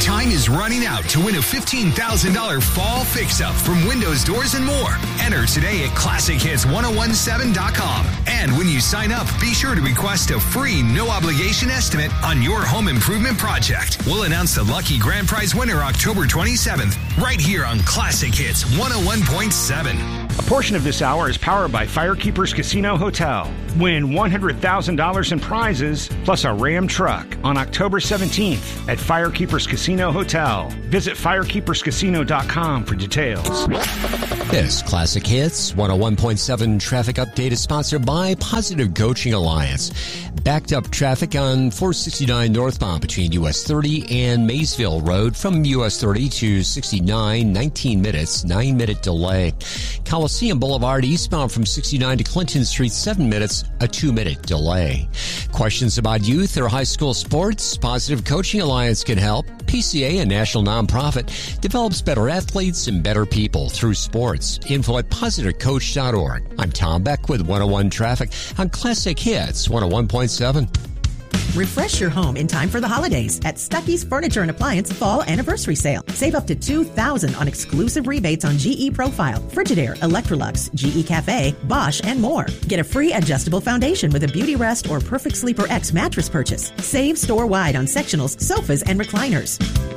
Time is running out to win a $15,000 fall fix-up from Windows, Doors, and more. Enter today at ClassicHits1017.com. And when you sign up, be sure to request a free, no-obligation estimate on your home improvement project. We'll announce the lucky grand prize winner October 27th, right here on Classic Hits 101.7. A portion of this hour is powered by Firekeepers Casino Hotel. Win $100,000 in prizes plus a Ram truck on October 17th at Firekeepers Casino Hotel. Visit firekeeperscasino.com for details. This Classic Hits 101.7 traffic update is sponsored by Positive Coaching Alliance. Backed up traffic on 469 northbound between US 30 and Maysville Road from US 30 to 69, 19 minutes, 9-minute delay. Coliseum Boulevard eastbound from 69 to Clinton Street, 7 minutes, a 2-minute delay. Questions about youth or high school sports? Positive Coaching Alliance can help. PCA, a national nonprofit, develops better athletes and better people through sports. Info at positivecoach.org. I'm Tom Beck with 101 Traffic on Classic Hits 101.7. Refresh your home in time for the holidays at Stuckey's Furniture and Appliance Fall Anniversary Sale. Save up to $2,000 on exclusive rebates on GE Profile, Frigidaire, Electrolux, GE Cafe, Bosch, and more. Get a free adjustable foundation with a Beauty Rest or Perfect Sleeper X mattress purchase. Save store-wide on sectionals, sofas, and recliners.